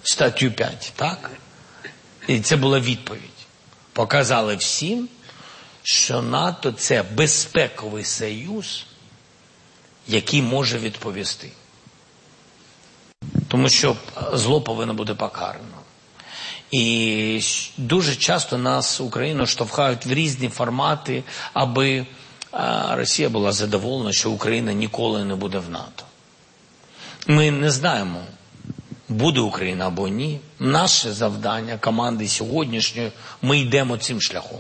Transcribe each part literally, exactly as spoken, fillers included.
статтю п'ять, так? І це була відповідь. Показали всім, що НАТО – це безпековий союз, який може відповісти. Тому що зло повинно бути покарано. І дуже часто нас, Україну, штовхають в різні формати, аби Росія була задоволена, що Україна ніколи не буде в НАТО. Ми не знаємо, буде Україна або ні. Наше завдання, команди сьогоднішньої, ми йдемо цим шляхом.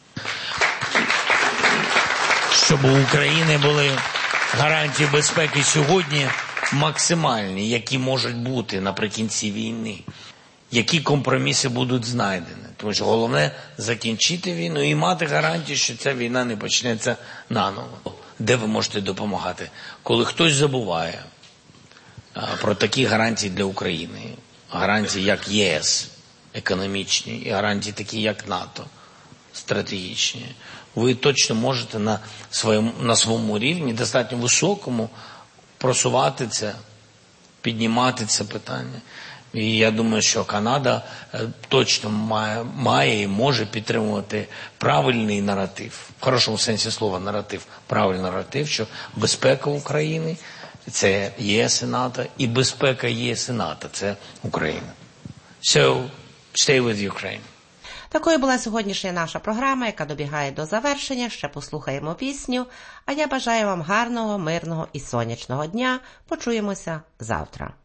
Щоб у України були гарантії безпеки сьогодні максимальні, які можуть бути наприкінці війни. Які компроміси будуть знайдені. Тому що головне – закінчити війну і мати гарантію, що ця війна не почнеться наново. Де ви можете допомагати? Коли хтось забуває про такі гарантії для України, гарантії як ЄС, економічні, і гарантії такі як НАТО, стратегічні, ви точно можете на своєму, на своєму рівні, достатньо високому, просувати це, піднімати це питання. І я думаю, що Канада точно має, має і може підтримувати правильний наратив, в хорошому сенсі слова наратив, правильний наратив, що безпека України – це ЄС і НАТО, і безпека ЄС і НАТО – це Україна. So, stay with Ukraine. Такою була сьогоднішня наша програма, яка добігає до завершення. Ще послухаємо пісню. А я бажаю вам гарного, мирного і сонячного дня. Почуємося завтра.